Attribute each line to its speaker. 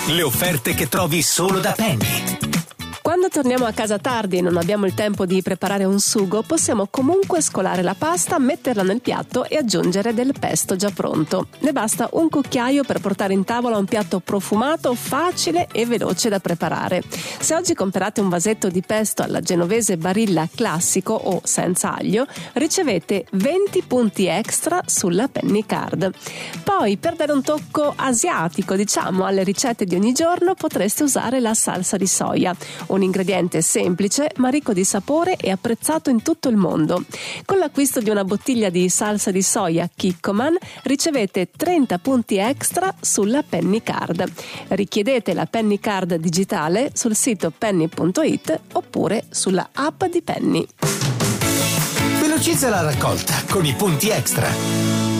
Speaker 1: Le offerte che trovi solo da Penny.
Speaker 2: Quando torniamo a casa tardi e non abbiamo il tempo di preparare un sugo, possiamo comunque scolare la pasta, metterla nel piatto e aggiungere del pesto già pronto. Ne basta un cucchiaio per portare in tavola un piatto profumato, facile e veloce da preparare. Se oggi comprate un vasetto di pesto alla genovese Barilla classico o senza aglio, ricevete 20 punti extra sulla Penny Card. Poi, per dare un tocco asiatico, alle ricette di ogni giorno, potreste usare la salsa di soia. Un ingrediente semplice ma ricco di sapore e apprezzato in tutto il mondo. Con l'acquisto di una bottiglia di salsa di soia Kikkoman ricevete 30 punti extra sulla Penny Card. Richiedete la Penny Card digitale sul sito penny.it oppure sulla app di Penny.
Speaker 1: Velocizza la raccolta con i punti extra.